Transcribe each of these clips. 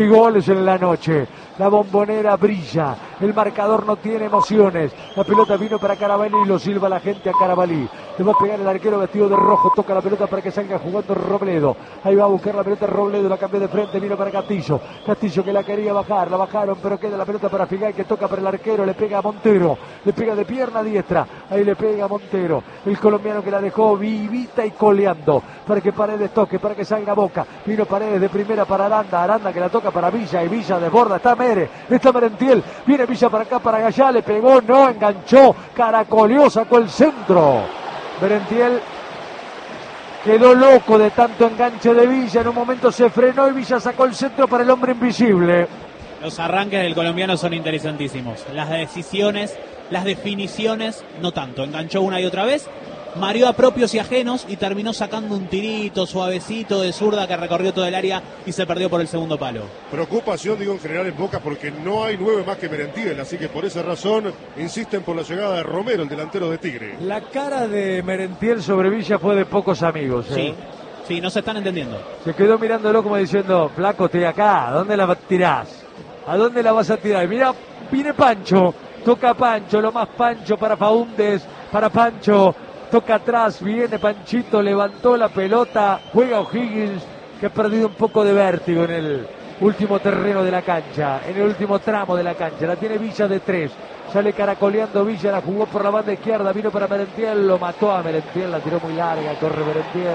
Goles en la noche, la Bombonera brilla, el marcador no tiene emociones, la pelota vino para Carabalí, lo silba la gente a Carabalí, le va a pegar el arquero vestido de rojo, toca la pelota para que salga jugando Robledo, ahí va a buscar la pelota Robledo, la cambió de frente, vino para Castillo que la quería bajar, la bajaron pero queda la pelota para Figal que toca para el arquero, le pega a Montero, le pega de pierna diestra, ahí le pega a Montero, el colombiano que la dejó vivita y coleando, para que Paredes toque, para que salga Boca, vino Paredes de primera para Aranda que la toca para Villa y Villa desborda, está Merentiel, viene Villa para acá, para allá, le pegó, no, enganchó, caracoleó, sacó el centro. Merentiel quedó loco de tanto enganche de Villa, en un momento se frenó y Villa sacó el centro para el hombre invisible. Los arranques del colombiano son interesantísimos, las decisiones, las definiciones, no tanto, enganchó una y otra vez, mareó a propios y ajenos y terminó sacando un tirito suavecito de zurda que recorrió todo el área y se perdió por el segundo palo. Preocupación, digo, en general en Boca porque no hay 9 más que Merentiel, así que por esa razón insisten por la llegada de Romero, el delantero de Tigre. La cara de Merentiel sobre Villa fue de pocos amigos. Sí, no se están entendiendo. Se quedó mirándolo como diciendo, flaco, estoy acá, ¿a dónde la tirás? ¿A dónde la vas a tirar? Mira, viene Pancho, toca Pancho, lo más Pancho para Faúndez, para Pancho. Toca atrás, viene Panchito, levantó la pelota, juega O'Higgins, que ha perdido un poco de vértigo en el último terreno de la cancha, en el último tramo de la cancha. La tiene Villa de 3, sale caracoleando Villa, la jugó por la banda izquierda, vino para Merentiel, lo mató a Merentiel, la tiró muy larga, corre Merentiel,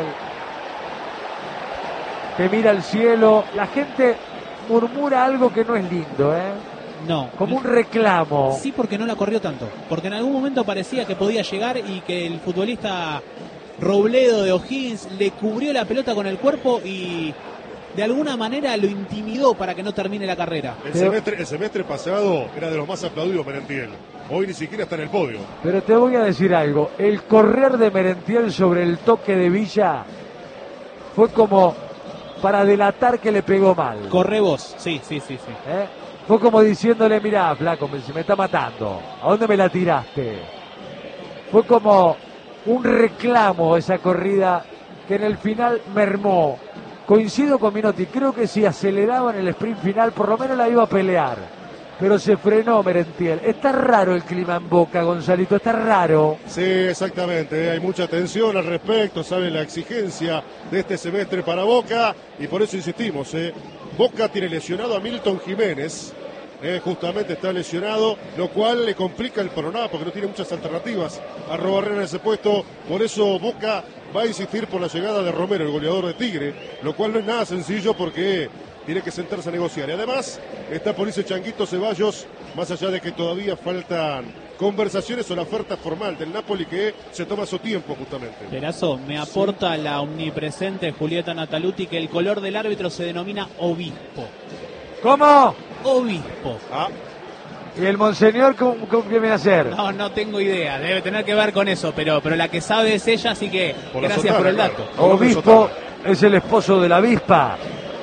que mira al cielo, la gente murmura algo que no es lindo, No. Como un reclamo. Sí, porque no la corrió tanto. Porque en algún momento parecía que podía llegar y que el futbolista Robledo de O'Higgins le cubrió la pelota con el cuerpo y de alguna manera lo intimidó para que no termine la carrera. El semestre pasado era de los más aplaudidos Merentiel. Hoy ni siquiera está en el podio. Pero te voy a decir algo. El correr de Merentiel sobre el toque de Villa fue como para delatar que le pegó mal. Corre vos. Sí. Fue como diciéndole, mirá, flaco, se me está matando. ¿A dónde me la tiraste? Fue como un reclamo esa corrida que en el final mermó. Coincido con Minotti, creo que si aceleraba en el sprint final, por lo menos la iba a pelear. Pero se frenó Merentiel. Está raro el clima en Boca, Gonzalito, está raro. Sí, exactamente, hay mucha tensión al respecto, saben la exigencia de este semestre para Boca y por eso insistimos, Boca tiene lesionado a Milton Jiménez, justamente está lesionado, lo cual le complica el panorama porque no tiene muchas alternativas a Robarrena en ese puesto, por eso Boca va a insistir por la llegada de Romero, el goleador de Tigre, lo cual no es nada sencillo porque tiene que sentarse a negociar. Y además está por irse Changuito Ceballos, más allá de que todavía faltan conversaciones o la oferta formal del Napoli que se toma su tiempo justamente. Perazo, me aporta la omnipresente Julieta Nataluti que el color del árbitro se denomina obispo. ¿Cómo? Obispo. ¿Y el monseñor cómo qué viene a hacer? No tengo idea, debe tener que ver con eso, pero la que sabe es ella, así que por gracias sotana, por el dato. Claro. Obispo es el esposo de la avispa.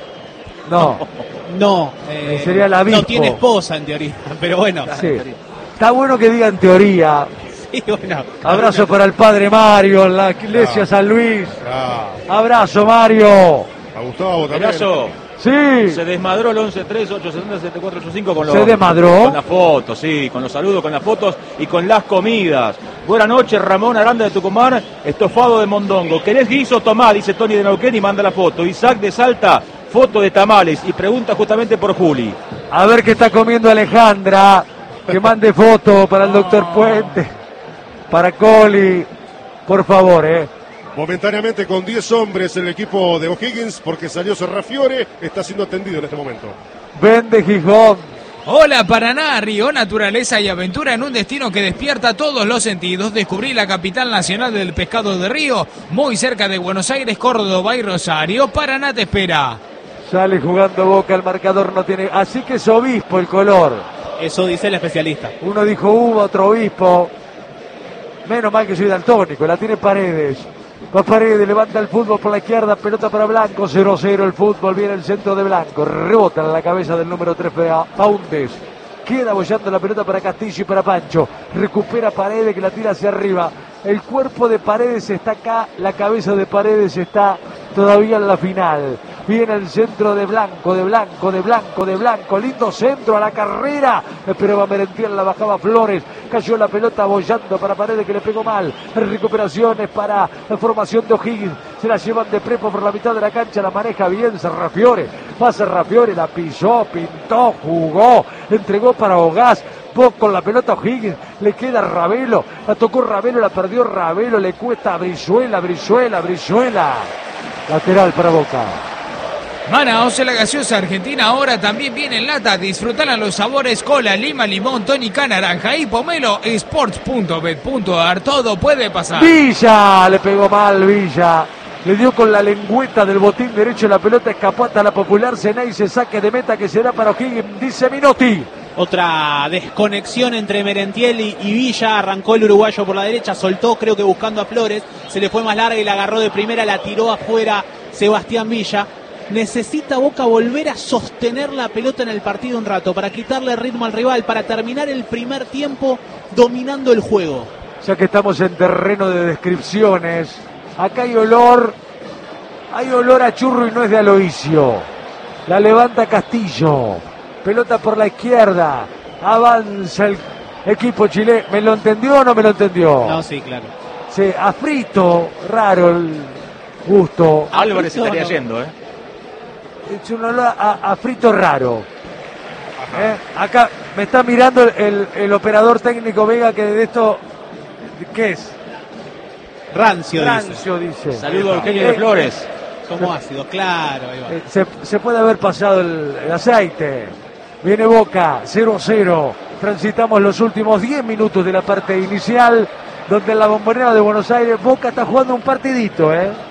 No, sería la no tiene esposa en teoría, pero bueno. Sí. Está bueno que digan teoría. Sí, bueno. Abrazo para el padre Mario, en la iglesia San Luis. Abrazo, Mario. A Gustavo también. Perazo, Sí. se desmadró el 11-3-870-7485 con ¿Se desmadró? con las fotos, sí, con los saludos, con las fotos y con las comidas. Buenas noches, Ramón Aranda de Tucumán, estofado de mondongo. ¿Querés guiso? Tomá, dice Tony de Neuquén y manda la foto. Isaac de Salta, foto de tamales y pregunta justamente por Juli. A ver qué está comiendo Alejandra. Que mande foto para el doctor Puente. Para Coli. Por favor, Momentáneamente con 10 hombres el equipo de O'Higgins porque salió Serrafiore, está siendo atendido en este momento. Vende Gijón. Hola Paraná, Río, naturaleza y aventura en un destino que despierta todos los sentidos. Descubrí la capital nacional del pescado de río, muy cerca de Buenos Aires, Córdoba y Rosario. Paraná te espera. Sale jugando Boca, el marcador no tiene... Así que es obispo el color. Eso dice el especialista. Uno dijo uva, otro obispo. Menos mal que soy daltónico, la tiene Paredes. Va Paredes, levanta el fútbol por la izquierda, pelota para Blanco, 0-0 el fútbol, viene el centro de Blanco, rebota en la cabeza del número 3 Faúndez. Queda bollando la pelota para Castillo y para Pancho. Recupera Paredes que la tira hacia arriba. El cuerpo de Paredes está acá, la cabeza de Paredes está todavía en la final. Viene el centro de Blanco, lindo centro a la carrera, esperaba Merentiel, la bajaba Flores, cayó la pelota bollando para Paredes que le pegó mal, recuperaciones para la formación de O'Higgins, se la llevan de Prepo por la mitad de la cancha, la maneja bien Serrafiore, va Serrafiore, la pisó, pintó, jugó, entregó para Ogás, con la pelota O'Higgins, le queda Ravelo, la tocó Ravelo, la perdió Ravelo, le cuesta a Brizuela, lateral para Boca. Manaos, la gaseosa argentina ahora también viene en lata. Disfrutarán los sabores cola, lima, limón, tónica, naranja y pomelo. Sports.bet.ar, todo puede pasar. Villa, le pegó mal Villa. Le dio con la lengüeta del botín derecho, la pelota escapó hasta la Popular. Ceney se saque de meta que será para O'Higgins, dice Minotti. Otra desconexión entre Merentiel y Villa. Arrancó el uruguayo por la derecha, soltó creo que buscando a Flores, se le fue más larga y la agarró de primera, la tiró afuera Sebastián Villa. Necesita Boca volver a sostener la pelota en el partido un rato para quitarle ritmo al rival, para terminar el primer tiempo dominando el juego. Ya que estamos en terreno de descripciones, acá hay olor a churro y no es de Aloisio. La levanta Castillo, pelota por la izquierda, avanza el equipo chileno. ¿Me lo entendió o no me lo entendió? No, sí, claro. Sí, a frito, raro el gusto. Álvarez estaría yendo, Es un olor a frito raro. Acá me está mirando el operador técnico Vega, que de esto, ¿qué es? Rancio dice. Saludo a Eugenio de Flores. Como ácido, claro. Ahí va. Se puede haber pasado el aceite. Viene Boca, 0-0. Transitamos los últimos 10 minutos de la parte inicial, donde en la Bombonera de Buenos Aires Boca está jugando un partidito,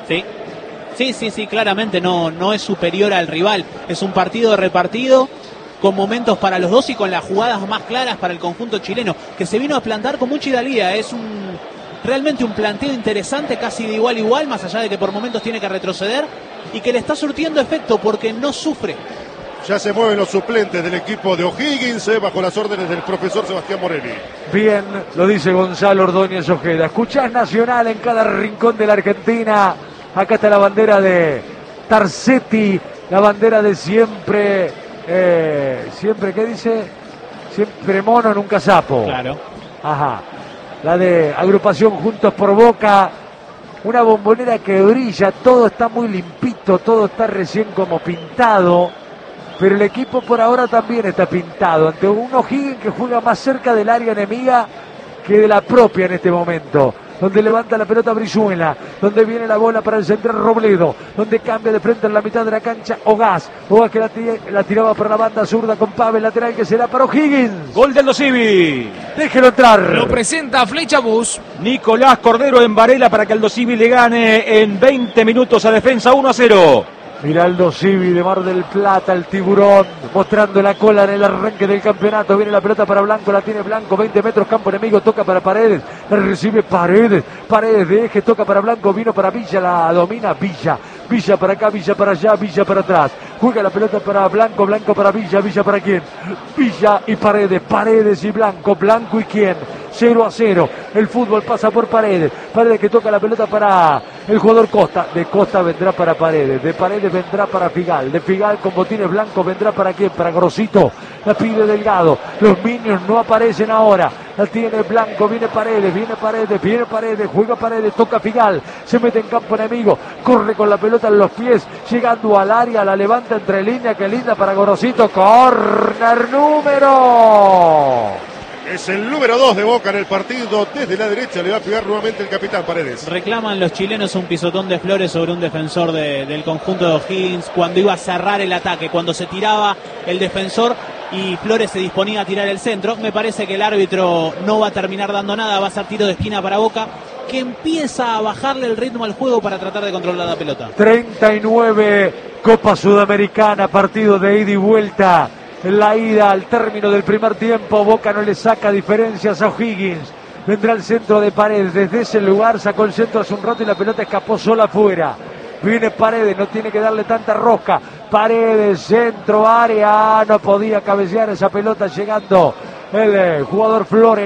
Sí, claramente no es superior al rival. Es un partido repartido, con momentos para los dos y con las jugadas más claras para el conjunto chileno, que se vino a plantar con mucha hidalguía. Es realmente un planteo interesante, casi de igual a igual, más allá de que por momentos tiene que retroceder y que le está surtiendo efecto porque no sufre. Ya se mueven los suplentes del equipo de O'Higgins bajo las órdenes del profesor Sebastián Morelli. Bien, lo dice Gonzalo Ordóñez Ojeda. Escuchás Nacional en cada rincón de la Argentina. Acá está la bandera de Tarcetti, la bandera de siempre, ¿qué dice? Siempre mono, nunca sapo. Claro. Ajá. La de agrupación Juntos por Boca. Una Bombonera que brilla, todo está muy limpito, todo está recién como pintado. Pero el equipo por ahora también está pintado. Ante un O'Higgins que juega más cerca del área enemiga que de la propia en este momento. Donde levanta la pelota Brizuela, donde viene la bola para el central Robledo, donde cambia de frente en la mitad de la cancha Ogás que la tiraba por la banda zurda con Pavel, lateral que será para O'Higgins. Gol del Dosivi. Déjelo entrar. Lo presenta Flecha Bus. Nicolás Cordero en Varela para que el Dosivi le gane en 20 minutos a Defensa 1-0. Miraldo Civi de Mar del Plata, el tiburón, mostrando la cola en el arranque del campeonato. Viene la pelota para Blanco, la tiene Blanco, 20 metros, campo enemigo, toca para Paredes, la recibe Paredes de eje, toca para Blanco, vino para Villa, la domina Villa para acá, Villa para allá, Villa para atrás. Juega la pelota para Blanco, Blanco para Villa, Villa para quién, Villa y Paredes y Blanco y quién. 0-0, el fútbol pasa por Paredes que toca la pelota para el jugador Costa, de Costa vendrá para Paredes, de Paredes vendrá para Figal, de Figal con botines blancos vendrá para quién, para Grosito, la pide Delgado, los Minions no aparecen ahora, la tiene Blanco, viene Paredes, juega Paredes, toca Figal, se mete en campo enemigo, corre con la pelota en los pies, llegando al área, la levanta entre líneas, que linda para Grosito, córner número. Es el número 2 de Boca en el partido. Desde la derecha le va a pegar nuevamente el capitán Paredes. Reclaman los chilenos un pisotón de Flores sobre un defensor del conjunto de O'Higgins cuando iba a cerrar el ataque, cuando se tiraba el defensor y Flores se disponía a tirar el centro. Me parece que el árbitro no va a terminar dando nada, va a ser tiro de esquina para Boca, que empieza a bajarle el ritmo al juego para tratar de controlar la pelota. 39, Copa Sudamericana, partido de ida y vuelta. En la ida, al término del primer tiempo, Boca no le saca diferencias a O'Higgins. Vendrá el centro de Paredes. Desde ese lugar sacó el centro hace un rato y la pelota escapó sola afuera. Viene Paredes, no tiene que darle tanta rosca. Paredes, centro, área. No podía cabecear esa pelota llegando el jugador Flores.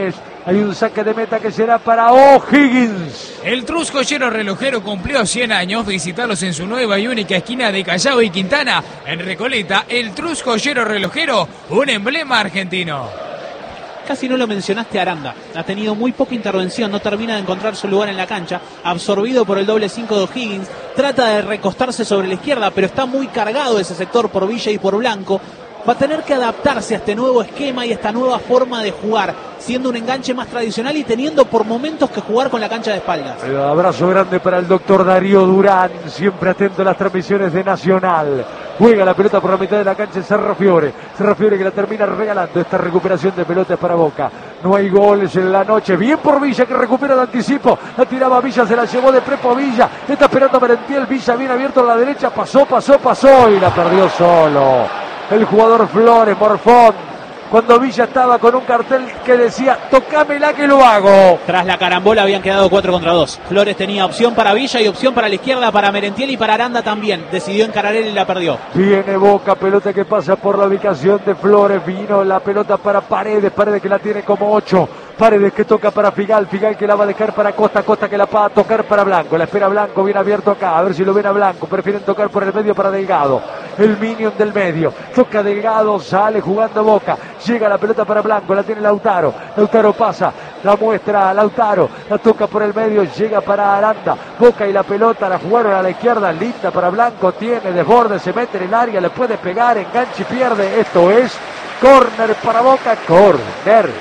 Hay un saque de meta que será para O'Higgins. El Truscollero Relojero cumplió 100 años. Visitarlos en su nueva y única esquina de Callao y Quintana, en Recoleta. El Truscollero Relojero, un emblema argentino. Casi no lo mencionaste a Aranda. Ha tenido muy poca intervención, no termina de encontrar su lugar en la cancha. Absorbido por el doble 5 de O'Higgins. Trata de recostarse sobre la izquierda, pero está muy cargado ese sector por Villa y por Blanco. Va a tener que adaptarse a este nuevo esquema y a esta nueva forma de jugar, siendo un enganche más tradicional y teniendo por momentos que jugar con la cancha de espaldas. Un abrazo grande para el doctor Darío Durán, siempre atento a las transmisiones de Nacional. Juega la pelota por la mitad de la cancha Serrafiore. Serrafiore que la termina regalando. Esta recuperación de pelotas para Boca. No hay goles en la noche. Bien por Villa que recupera de anticipo. La tiraba Villa, se la llevó de prepo a Villa. Está esperando Merentiel. Villa bien abierto a la derecha. Pasó y la perdió solo el jugador Flores, Morfón, cuando Villa estaba con un cartel que decía tocámela que lo hago. Tras la carambola habían quedado 4 contra 2. Flores tenía opción para Villa y opción para la izquierda, para Merentiel y para Aranda también. Decidió encarar él y la perdió. Viene Boca, pelota que pasa por la ubicación de Flores. Vino la pelota para Paredes que la tiene como 8. Paredes que toca para Figal que la va a dejar para Costa que la va a tocar para Blanco, la espera Blanco, bien abierto acá, a ver si lo ven a Blanco, prefieren tocar por el medio para Delgado, el minion del medio, toca Delgado, sale jugando Boca, llega la pelota para Blanco, la tiene Lautaro pasa, la muestra a Lautaro, la toca por el medio, llega para Aranda, Boca y la pelota la jugaron a la izquierda, linda para Blanco, tiene desborde, se mete en el área, le puede pegar, enganche y pierde, esto es córner para Boca, córner.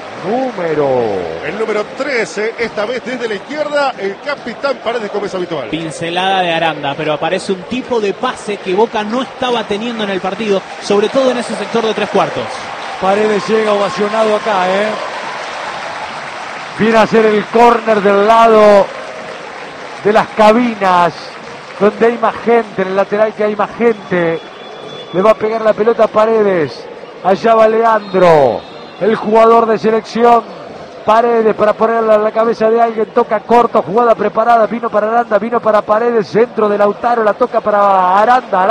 El número 13, esta vez desde la izquierda, el capitán Paredes como es habitual. Pincelada de Aranda, pero aparece un tipo de pase que Boca no estaba teniendo en el partido, sobre todo en ese sector de 3/4. Paredes llega ovacionado acá, Viene a hacer el córner del lado de las cabinas, donde hay más gente, en el lateral que hay más gente. Le va a pegar la pelota a Paredes. Allá va Leandro. El jugador de selección, Paredes para ponerla en la cabeza de alguien, toca corto, jugada preparada, vino para Aranda, vino para Paredes, centro de Lautaro, la toca para Aranda,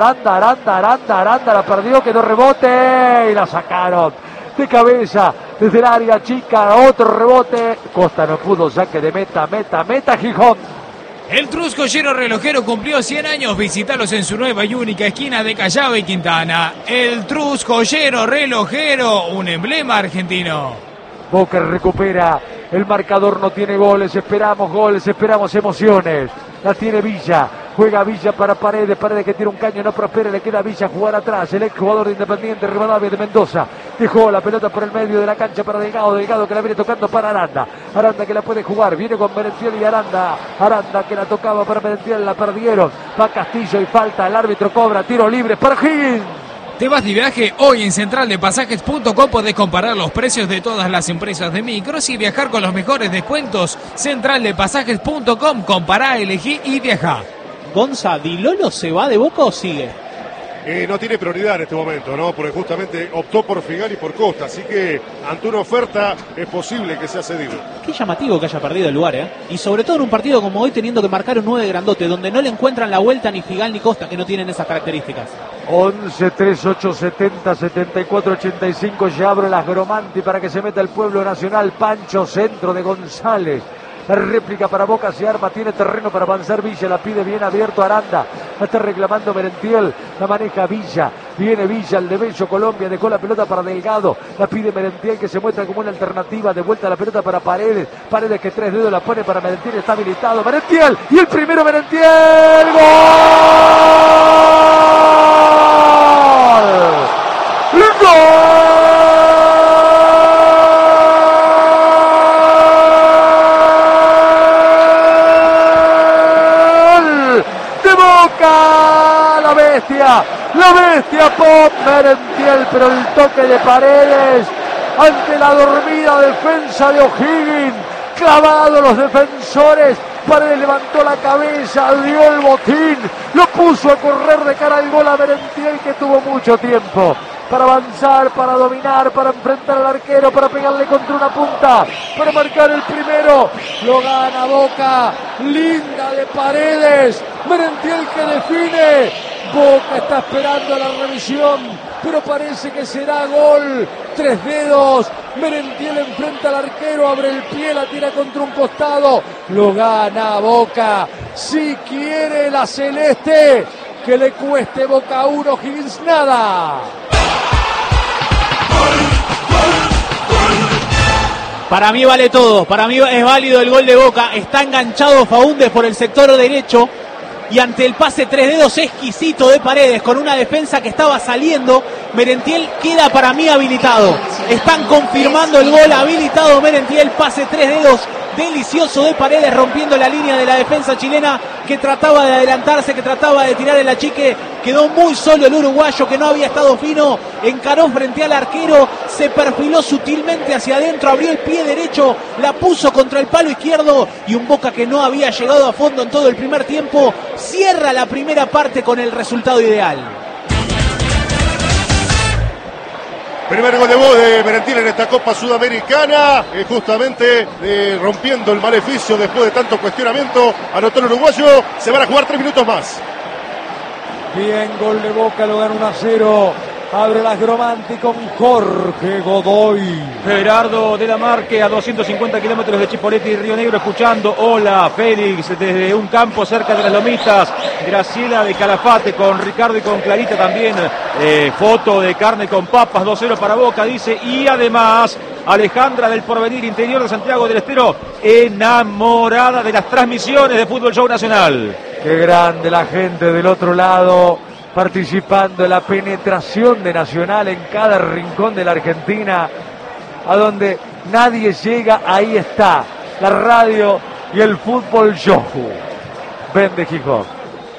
la perdió, quedó rebote y la sacaron de cabeza desde el área chica, otro rebote, Costa no pudo, saque de meta, Gijón. El Truscollero Relojero cumplió 100 años. Visítalos en su nueva y única esquina de Callao y Quintana. El Truscollero Relojero, un emblema argentino. Boca recupera, el marcador no tiene goles, esperamos emociones. La tiene Villa, juega Villa para Paredes que tiene un caño, no prospera, le queda Villa jugar atrás, el ex jugador de Independiente Rivadavia de Mendoza, dejó la pelota por el medio de la cancha para Delgado que la viene tocando para Aranda que la puede jugar, viene con Merentiel y Aranda que la tocaba para Merentiel, la perdieron, va Castillo y falta, el árbitro cobra, tiro libre para Higgins. ¿Te vas de viaje? Hoy en centraldepasajes.com podés comparar los precios de todas las empresas de micros y viajar con los mejores descuentos. Centraldepasajes.com, compará, elegí y viajá. Gonza, ¿Di Lolo se va de Boca o sigue? No tiene prioridad en este momento, ¿no? Porque justamente optó por Figal y por Costa, así que ante una oferta es posible que sea cedido. Qué llamativo que haya perdido el lugar, Y sobre todo en un partido como hoy, teniendo que marcar un 9 grandote, donde no le encuentran la vuelta ni Figal ni Costa, que no tienen esas características. 11, 3, 8, 70, 74, 85, ya abre las Gromanti para que se meta el pueblo nacional, Pancho, centro de González. La réplica para Boca se arma, tiene terreno para avanzar Villa, la pide bien abierto Aranda, la está reclamando Merentiel, la maneja Villa, viene Villa, el de Bello Colombia, dejó la pelota para Delgado, la pide Merentiel que se muestra como una alternativa, de vuelta la pelota para Paredes que 3 dedos la pone para Merentiel, está habilitado Merentiel, y el primero Merentiel, ¡gol! La bestia Pop Merentiel, pero el toque de Paredes ante la dormida defensa de O'Higgins, clavado los defensores, Paredes levantó la cabeza, dio el botín, lo puso a correr de cara al gol a Merentiel, que tuvo mucho tiempo para avanzar, para dominar, para enfrentar al arquero, para pegarle contra una punta, para marcar el primero. Lo gana Boca, linda de Paredes, Merentiel que define. Boca está esperando la revisión pero parece que será gol. 3 dedos, Merentiel enfrenta al arquero, abre el pie, la tira contra un costado, lo gana Boca. Si quiere la celeste, que le cueste Boca 1, Higgins nada. Para mí vale todo, para mí es válido el gol de Boca. Está enganchado Faúndez por el sector derecho y ante el pase 3 dedos exquisito de Paredes con una defensa que estaba saliendo, Merentiel queda para mí habilitado. Están confirmando el gol, habilitado Merentiel, pase 3 dedos delicioso de Paredes rompiendo la línea de la defensa chilena que trataba de adelantarse, que trataba de tirar el achique. Quedó muy solo el uruguayo que no había estado fino, encaró frente al arquero, se perfiló sutilmente hacia adentro, abrió el pie derecho, la puso contra el palo izquierdo y un Boca que no había llegado a fondo en todo el primer tiempo cierra la primera parte con el resultado ideal. Primer gol de voz de Merentiel en esta Copa Sudamericana, justamente rompiendo el maleficio después de tanto cuestionamiento. Anotó el uruguayo, se van a jugar 3 minutos más. Bien, gol de Boca, lo gana 1-0. Abre las Gromanti con Jorge Godoy. Gerardo de la Marque a 250 kilómetros de Chipoleti y Río Negro escuchando. Hola, Félix, desde un campo cerca de las Lomitas. Graciela de Calafate con Ricardo y con Clarita también. Foto de carne con papas, 2-0 para Boca, dice. Y además, Alejandra del Porvenir, interior de Santiago del Estero, enamorada de las transmisiones de Fútbol Show Nacional. Qué grande la gente del otro lado, participando en la penetración de Nacional en cada rincón de la Argentina, a donde nadie llega, ahí está, la radio y el Fútbol Show. Vende Gijón.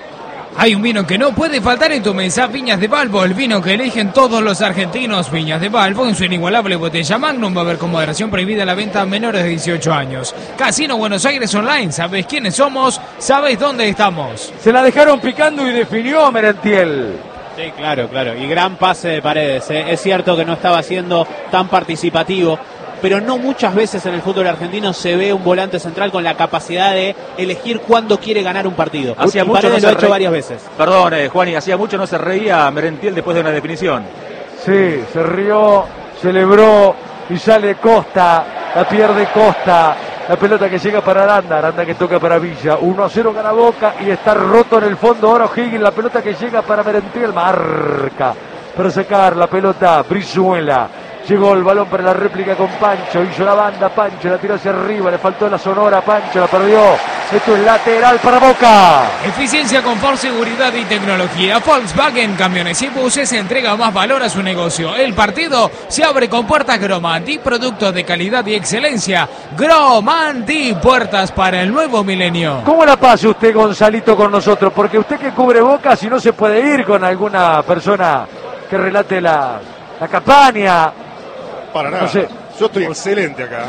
Hay un vino que no puede faltar en tu mesa, Viñas de Balbo, el vino que eligen todos los argentinos. Viñas de Balbo, en su inigualable botella Magnum, va a haber con moderación prohibida la venta a menores de 18 años. Casino Buenos Aires Online, ¿sabés quiénes somos? ¿Sabés dónde estamos? Se la dejaron picando y definió Merentiel. Sí, claro. Y gran pase de Paredes. Es cierto que no estaba siendo tan participativo, pero no muchas veces en el fútbol argentino se ve un volante central con la capacidad de elegir cuándo quiere ganar un partido. Hacía mucho Paredes no lo ha hecho varias veces. Perdón, Juan, y hacía mucho no se reía Merentiel después de una definición. Sí, se rió, celebró y sale Costa, la pierde Costa. La pelota que llega para Aranda que toca para Villa. 1-0 gana Boca y está roto en el fondo ahora O'Higgins. La pelota que llega para Merentiel, marca para sacar la pelota Brizuela. Llegó el balón para la réplica con Pancho, hizo la banda, Pancho la tiró hacia arriba, le faltó la sonora, Pancho la perdió. Esto es lateral para Boca. Eficiencia, confort, seguridad y tecnología. Volkswagen Camiones y Buses entrega más valor a su negocio. El partido se abre con puertas Gromanti, productos de calidad y excelencia. Gromanti, puertas para el nuevo milenio. ¿Cómo la pasa usted, Gonzalito, con nosotros? Porque usted que cubre Boca, si no se puede ir con alguna persona que relate la campaña. Para nada, No sé. yo estoy excelente acá.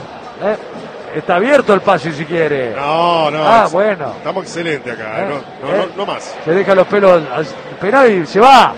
Está abierto el pase si quiere. No, Bueno. estamos excelentes acá, no más. Se deja los pelos al penal y se va.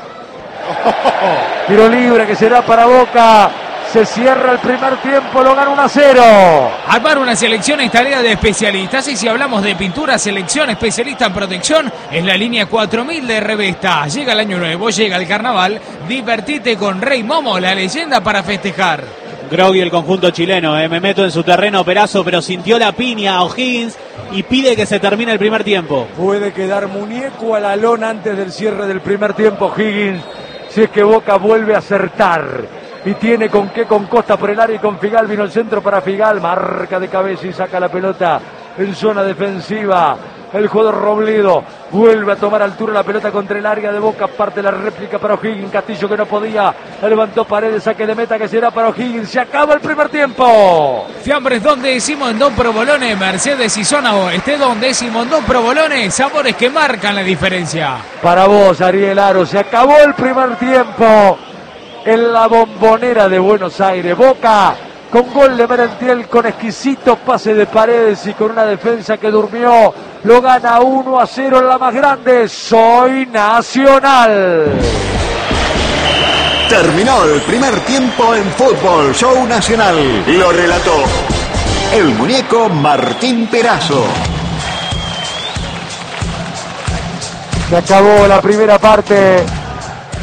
Tiro libre que será para Boca. Se cierra el primer tiempo, lo gana 1-0. Armar una selección es tarea de especialistas y si hablamos de pintura, selección especialista en protección es la línea 4000 de Revesta. Llega el año nuevo, llega el carnaval, divertite con Rey Momo, la leyenda para festejar. Grogui el conjunto chileno, me meto en su terreno Perazo, pero sintió la piña a O'Higgins y pide que se termine el primer tiempo. Puede quedar muñeco a la lona antes del cierre del primer tiempo Higgins, si es que Boca vuelve a acertar. Y tiene con qué, con Costa por el área y con Figal, vino el centro para Figal, marca de cabeza y saca la pelota en zona defensiva. El jugador Robledo vuelve a tomar altura la pelota contra el área de Boca, parte la réplica para O'Higgins, Castillo que no podía, levantó Paredes, saque de meta que será para O'Higgins, se acaba el primer tiempo. Fiambres Don Décimo en Don Provolone, Mercedes y Zona Oeste, Don Décimo en Don Provolone, sabores que marcan la diferencia. Para vos, Ariel Aro, se acabó el primer tiempo en la Bombonera de Buenos Aires. Boca con gol de Merentiel, con exquisito pase de Paredes y con una defensa que durmió, lo gana 1-0 en la más grande. Soy Nacional. Terminó el primer tiempo en Fútbol Show Nacional. Lo relató el muñeco Martín Perazo. Se acabó la primera parte.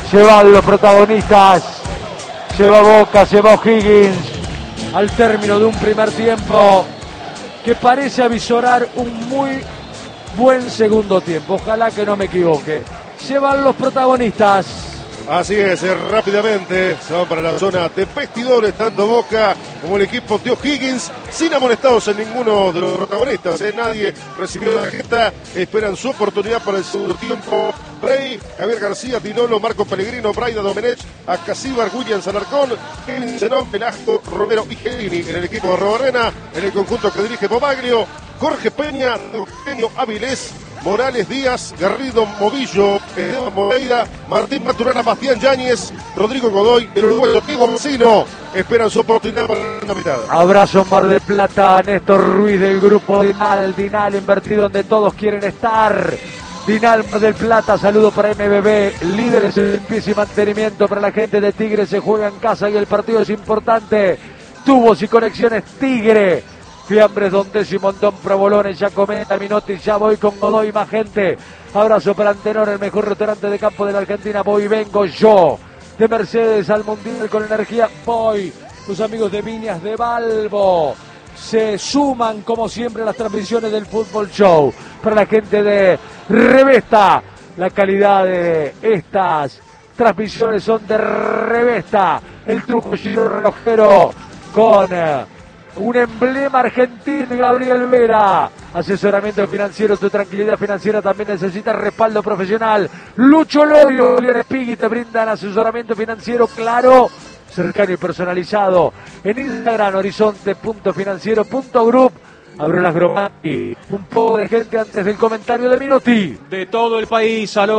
Se van los protagonistas. Se va Boca, se va O'Higgins. Al término de un primer tiempo que parece avisorar un muy buen segundo tiempo. Ojalá que no me equivoque. Se van los protagonistas. Así es, rápidamente se van para la zona de vestidores, tanto Boca como el equipo de O'Higgins, sin amonestados en ninguno de los protagonistas. Nadie recibió la tarjeta, esperan su oportunidad para el segundo tiempo. Rey, Javier García, Tinolo, Marco Pellegrino, Braida Domenech, Acasíbar, Williams, Alarcón, Kevin Zenón, Velasco, Romero y Gelini. En el equipo de Robarena, en el conjunto que dirige Pomaglio, Jorge Peña, Eugenio Avilés, Morales Díaz, Garrido Movillo, Esteban Moreira, Martín Maturana, Bastián Yáñez, Rodrigo Godoy, el uruguayo Diego Mancino, esperan su oportunidad para la mitad. Abrazo en Mar del Plata, Néstor Ruiz del grupo Dinal invertido donde todos quieren estar. Dinal Mar del Plata, saludo para MBB, líderes en limpieza y mantenimiento para la gente de Tigre, se juega en casa y el partido es importante. Tubos y conexiones Tigre. Fiambres, Don Décio, Montón, Provolones, ya comenta Minotti, ya voy con Godoy, más gente. Abrazo para Antenor, el mejor restaurante de campo de la Argentina, voy, vengo yo. De Mercedes al Mundial con energía, voy. Los amigos de Viñas de Balbo se suman como siempre a las transmisiones del Fútbol Show. Para la gente de Revesta, la calidad de estas transmisiones son de Revesta. El truco giro relojero con un emblema argentino, Gabriel Vera. Asesoramiento financiero, tu tranquilidad financiera también necesita respaldo profesional. Lucho Lorio, Julián Espigui te brindan asesoramiento financiero claro, cercano y personalizado. En Instagram, horizonte.financiero.group. Abro las Gromati. Un poco de gente antes del comentario de Minotti. De todo el país al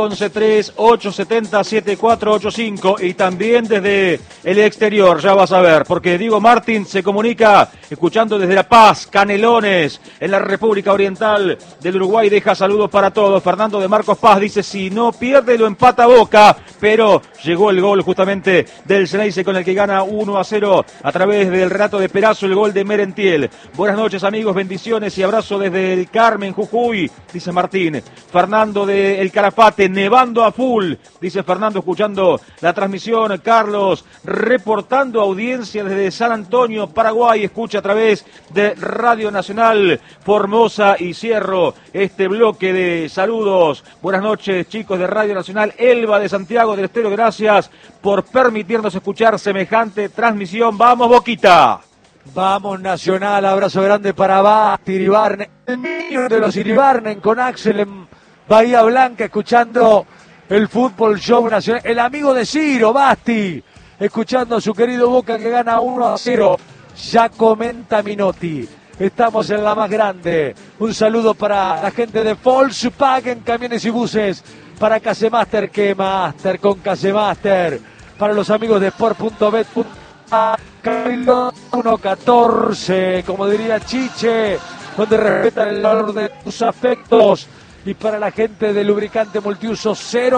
11-3-870-7485 y también desde el exterior, ya vas a ver, porque Diego Martín se comunica escuchando desde La Paz, Canelones, en la República Oriental del Uruguay, deja saludos para todos. Fernando de Marcos Paz dice, si no pierde lo empata Boca, pero llegó el gol justamente del Ceneice con el que gana 1-0 a través del relato de Perazo, el gol de Merentiel. Buenas noches amigos, bendiciones y abrazo desde el Carmen, Jujuy, dice Martín. Fernando de El Calafate, nevando a full, dice Fernando, escuchando la transmisión. Carlos, reportando audiencia desde San Antonio, Paraguay, escucha a través de Radio Nacional Formosa y cierro este bloque de saludos. Buenas noches chicos de Radio Nacional. Elba de Santiago del Estero, gracias por permitirnos escuchar semejante transmisión. ¡Vamos Boquita! Vamos Nacional, abrazo grande para Basti Iribarne, el niño de los Iribarnen con Axel en Bahía Blanca, escuchando el Fútbol Show Nacional, el amigo de Ciro, Basti, escuchando a su querido Boca que gana 1-0, ya comenta Minotti, estamos en la más grande, un saludo para la gente de Volkswagen, camiones y buses, para Casemaster, que Master con Casemaster, para los amigos de Sport.bet. Camilo 1-14, como diría Chiche, donde respetan el valor de tus afectos. Y para la gente de lubricante multiuso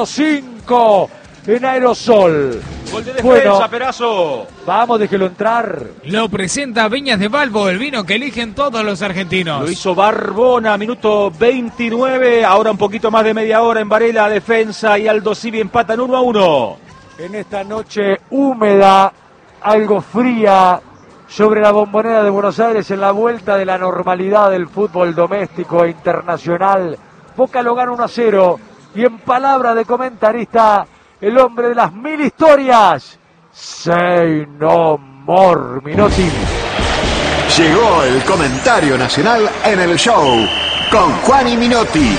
05 en aerosol. Gol de defensa, Perazo. Vamos, déjelo entrar. Lo presenta Viñas de Balbo, el vino que eligen todos los argentinos. Lo hizo Barbona, minuto 29. Ahora un poquito más de media hora en Varela, defensa y Aldo Civi empatan 1-1. En esta noche húmeda, algo fría, sobre la Bombonera de Buenos Aires, en la vuelta de la normalidad del fútbol doméstico e internacional. Boca lo gana 1-0 y en palabra de comentarista, el hombre de las 1000 historias, Say No More, Minotti. Llegó el comentario nacional en el show con Juan y Minotti.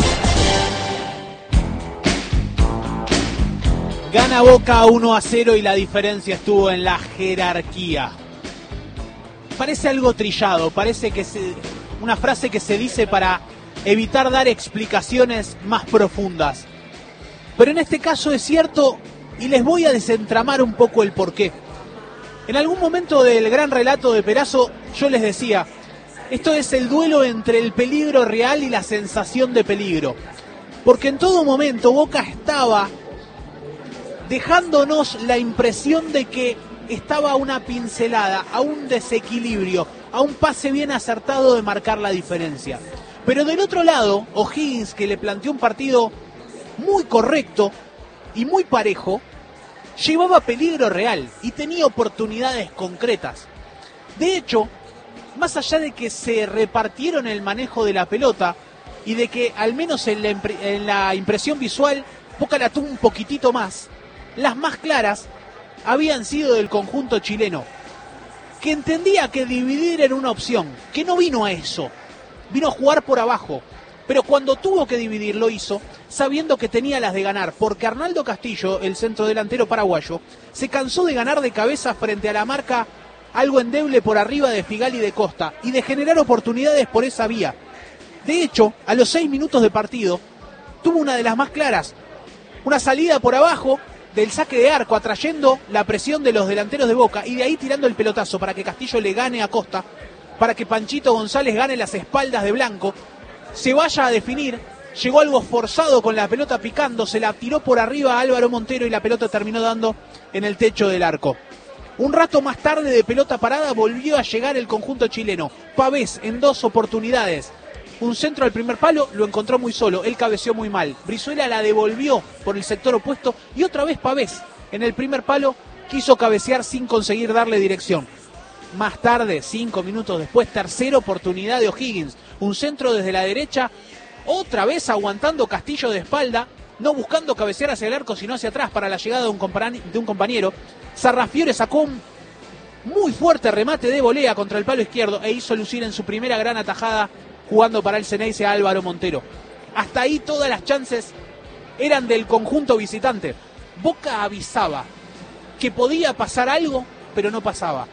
Gana Boca 1-0 y la diferencia estuvo en la jerarquía. Parece algo trillado, parece que una frase que se dice para evitar dar explicaciones más profundas. Pero en este caso es cierto y les voy a desentramar un poco el porqué. En algún momento del gran relato de Perazo yo les decía, esto es el duelo entre el peligro real y la sensación de peligro. Porque en todo momento Boca estaba dejándonos la impresión de que estaba a una pincelada, a un desequilibrio, a un pase bien acertado de marcar la diferencia. Pero del otro lado, O'Higgins, que le planteó un partido muy correcto, y muy parejo, llevaba peligro real y tenía oportunidades concretas. De hecho, más allá de que se repartieron el manejo de la pelota y de que al menos en la impresión visual Boca la tuvo un poquitito más, las más claras habían sido del conjunto chileno, que entendía que dividir era una opción, que no vino a eso, vino a jugar por abajo, pero cuando tuvo que dividir lo hizo sabiendo que tenía las de ganar, porque Arnaldo Castillo, el centrodelantero paraguayo, se cansó de ganar de cabeza frente a la marca algo endeble por arriba de Figal y de Costa, y de generar oportunidades por esa vía. De hecho, a los 6 minutos de partido, tuvo una de las más claras, una salida por abajo del saque de arco, atrayendo la presión de los delanteros de Boca, y de ahí tirando el pelotazo para que Castillo le gane a Costa, para que Panchito González gane las espaldas de Blanco, se vaya a definir, llegó algo forzado con la pelota picando, se la tiró por arriba a Álvaro Montero y la pelota terminó dando en el techo del arco. Un rato más tarde de pelota parada volvió a llegar el conjunto chileno. Pavés en 2 oportunidades. Un centro al primer palo, lo encontró muy solo, él cabeceó muy mal. Brizuela la devolvió por el sector opuesto y otra vez Pavés en el primer palo quiso cabecear sin conseguir darle dirección. Más tarde, 5 minutos después, tercera oportunidad de O'Higgins. Un centro desde la derecha, otra vez aguantando Castillo de espalda, no buscando cabecear hacia el arco, sino hacia atrás para la llegada de un compañero. Sarrafiore sacó un muy fuerte remate de volea contra el palo izquierdo e hizo lucir en su primera gran atajada jugando para el Ceneice a Álvaro Montero. Hasta ahí todas las chances eran del conjunto visitante. Boca avisaba que podía pasar algo, pero no pasaba.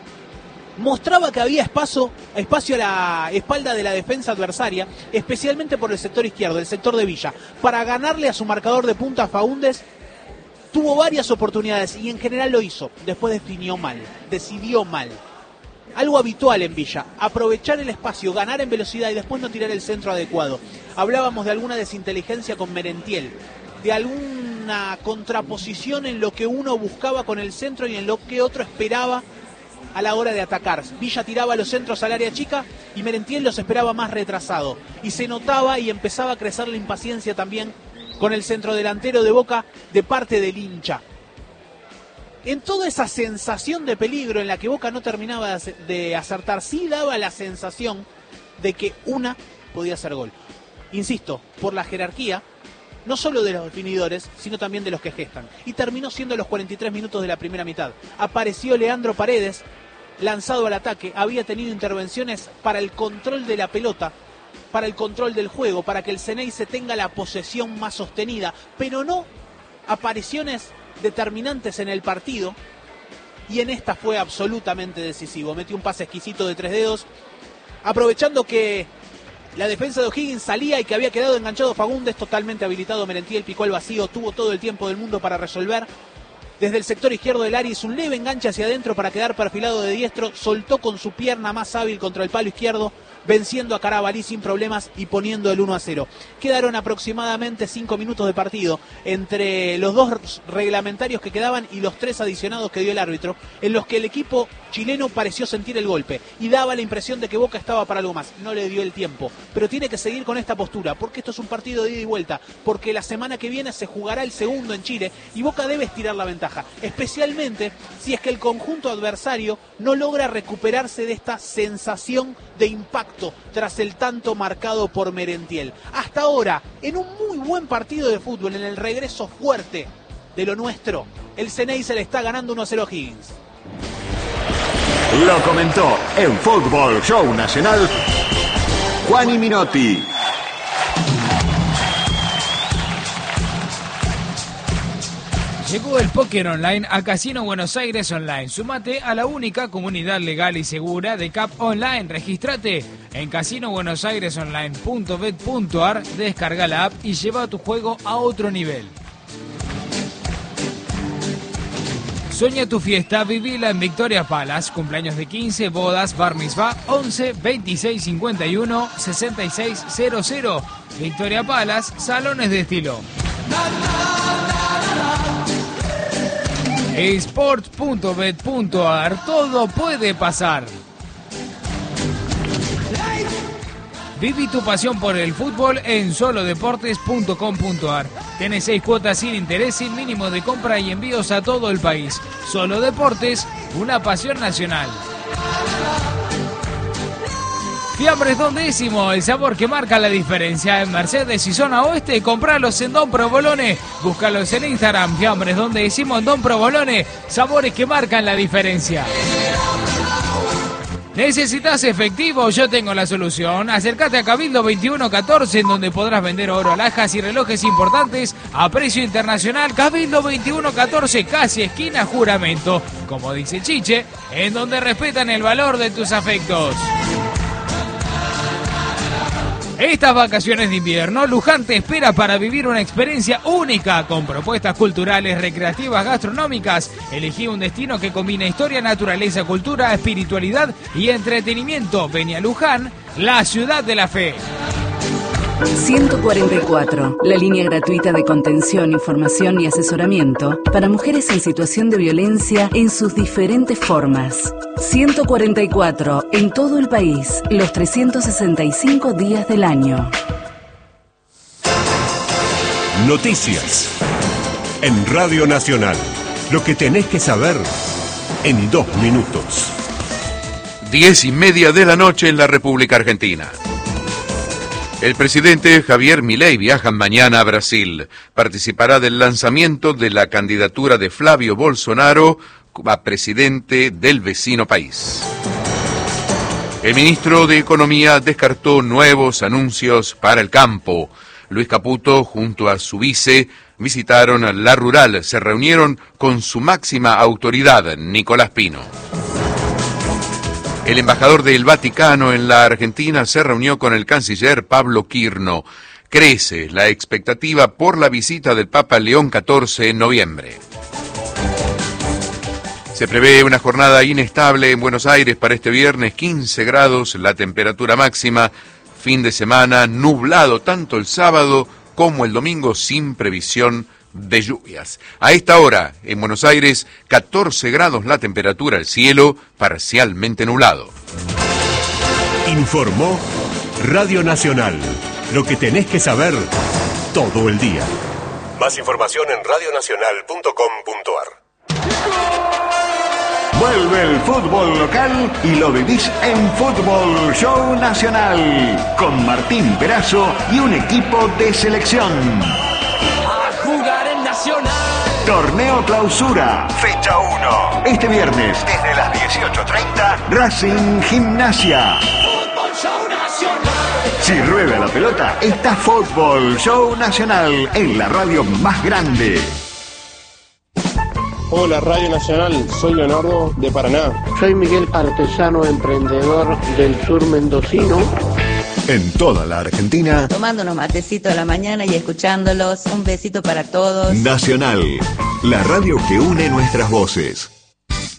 Mostraba que había espacio a la espalda de la defensa adversaria, especialmente por el sector izquierdo, el sector de Villa, para ganarle a su marcador de punta Faúndez. Tuvo varias oportunidades y en general lo hizo. Después definió mal, decidió mal. Algo habitual en Villa, aprovechar el espacio, ganar en velocidad y después no tirar el centro adecuado. Hablábamos de alguna desinteligencia con Merentiel, de alguna contraposición en lo que uno buscaba con el centro y en lo que otro esperaba a la hora de atacar. Villa tiraba los centros al área chica y Merentiel los esperaba más retrasado. Y se notaba y empezaba a crecer la impaciencia también con el centrodelantero de Boca de parte del hincha. En toda esa sensación de peligro en la que Boca no terminaba de acertar, sí daba la sensación de que una podía ser gol. Insisto, por la jerarquía, no solo de los definidores, sino también de los que gestan. Y terminó siendo los 43 minutos de la primera mitad. Apareció Leandro Paredes, lanzado al ataque, había tenido intervenciones para el control de la pelota, para el control del juego, para que el Ceneice tenga la posesión más sostenida, pero no apariciones determinantes en el partido, y en esta fue absolutamente decisivo. Metió un pase exquisito de 3 dedos, aprovechando que la defensa de O'Higgins salía y que había quedado enganchado Faúndez, totalmente habilitado Merentiel, picó al vacío, tuvo todo el tiempo del mundo para resolver. Desde el sector izquierdo del área hizo un leve enganche hacia adentro para quedar perfilado de diestro, soltó con su pierna más hábil contra el palo izquierdo, venciendo a Carabalí sin problemas y poniendo el 1-0. Quedaron aproximadamente 5 minutos de partido entre los 2 reglamentarios que quedaban y los 3 adicionados que dio el árbitro, en los que el equipo chileno pareció sentir el golpe y daba la impresión de que Boca estaba para algo más. No le dio el tiempo, pero tiene que seguir con esta postura, porque esto es un partido de ida y vuelta, porque la semana que viene se jugará el segundo en Chile y Boca debe estirar la ventaja, especialmente si es que el conjunto adversario no logra recuperarse de esta sensación de impacto tras el tanto marcado por Merentiel. Hasta ahora, en un muy buen partido de fútbol, en el regreso fuerte de lo nuestro, el Ceneice le está ganando 1-0 a O'Higgins. Lo comentó en Fútbol Show Nacional Juani Minotti. Llegó el póker online a Casino Buenos Aires Online. Sumate a la única comunidad legal y segura de CAP Online. Regístrate en casinobuenosairesonline.bet.ar, descarga la app y lleva tu juego a otro nivel. Sueña tu fiesta, vivila en Victoria Palace. Cumpleaños de 15, bodas, bar mitzvah, 11 26 51 66 00. Victoria Palace, salones de estilo. Sport.bet.ar, todo puede pasar. Viví tu pasión por el fútbol en solodeportes.com.ar. Tenés 6 cuotas sin interés, sin mínimo de compra y envíos a todo el país. Solo Deportes, una pasión nacional. Fiambres Don Décimo, el sabor que marca la diferencia. En Mercedes y zona oeste, compralos en Don Provolone. Búscalos en Instagram, Fiambres Don Décimo en Don Provolone. Sabores que marcan la diferencia. ¿Necesitas efectivo? Yo tengo la solución. Acércate a Cabildo 2114, en donde podrás vender oro, alhajas y relojes importantes a precio internacional. Cabildo 2114, casi esquina Juramento. Como dice Chiche, en donde respetan el valor de tus afectos. Estas vacaciones de invierno, Luján te espera para vivir una experiencia única con propuestas culturales, recreativas, gastronómicas. Elegí un destino que combina historia, naturaleza, cultura, espiritualidad y entretenimiento. Vení a Luján, la ciudad de la fe. 144, la línea gratuita de contención, información y asesoramiento para mujeres en situación de violencia en sus diferentes formas. 144, en todo el país, los 365 días del año. Noticias. En Radio Nacional, lo que tenés que saber en 2 minutos. 10:30 de la noche en la República Argentina. El presidente Javier Milei viaja mañana a Brasil. Participará del lanzamiento de la candidatura de Flavio Bolsonaro a presidente del vecino país. El ministro de Economía descartó nuevos anuncios para el campo. Luis Caputo, junto a su vice, visitaron La Rural. Se reunieron con su máxima autoridad, Nicolás Pino. El embajador del Vaticano en la Argentina se reunió con el canciller Pablo Quirno. Crece la expectativa por la visita del Papa León XIV en noviembre. Se prevé una jornada inestable en Buenos Aires para este viernes, 15 grados la temperatura máxima. Fin de semana nublado tanto el sábado como el domingo sin previsión de lluvias. A esta hora, en Buenos Aires, 14 grados la temperatura, el cielo parcialmente nublado. Informó Radio Nacional. Lo que tenés que saber todo el día. Más información en radionacional.com.ar. Vuelve el fútbol local y lo vivís en Fútbol Show Nacional. Con Martín Perazo y un equipo de selección. Jugar en Nacional. Torneo Clausura, fecha 1. Este viernes, desde las 18:30, Racing Gimnasia. Fútbol Show Nacional. Si rueda la pelota, está Fútbol Show Nacional en la radio más grande. Hola Radio Nacional, soy Leonardo de Paraná. Soy Miguel, artesano emprendedor del sur mendocino. En toda la Argentina, tomando unos matecitos a la mañana y escuchándolos. Un besito para todos. Nacional, la radio que une nuestras voces.